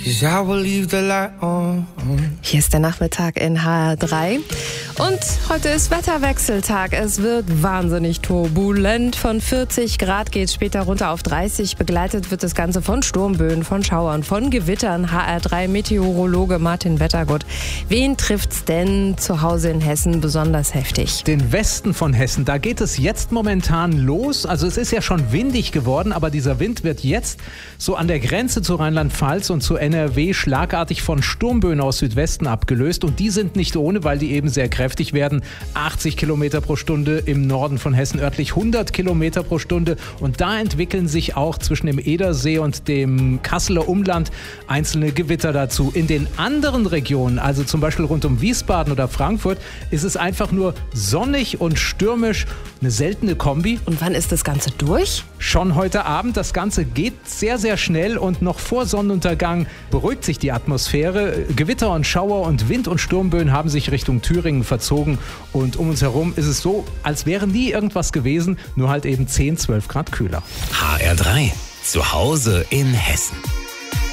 'cause I will leave the light on. Hier ist der Nachmittag in HR3 und heute ist Wetterwechseltag. Es wird wahnsinnig turbulent. Von 40 Grad geht es später runter auf 30. Begleitet wird das Ganze von Sturmböen, von Schauern, von Gewittern. HR3-Meteorologe Martin Wettergott. Wen trifft's denn zu Hause in Hessen besonders heftig? Den Westen von Hessen, da geht es jetzt momentan los. Also es ist ja schon windig geworden, aber dieser Wind wird jetzt so an der Grenze zu Rheinland-Pfalz und zu NRW schlagartig von Sturmböen aus Südwesten abgelöst. Und die sind nicht ohne, weil die eben sehr kräftig werden. 80 Kilometer pro Stunde im Norden von Hessen, örtlich 100 Kilometer pro Stunde. Und da entwickeln sich auch zwischen dem Edersee und dem Kasseler Umland einzelne Gewitter dazu. In den anderen Regionen, also zum Beispiel rund um Wiesbaden oder Frankfurt, ist es einfach nur sonnig und stürmisch. Eine seltene Kombi. Und wann ist das Ganze durch? Schon heute Abend. Das Ganze geht sehr, sehr schnell und noch vor Sonnenuntergang beruhigt sich die Atmosphäre. Gewitter und Schauer und Wind- und Sturmböen haben sich Richtung Thüringen verzogen und um uns herum ist es so, als wäre nie irgendwas gewesen, nur halt eben 10, 12 Grad kühler. HR3, zu Hause in Hessen.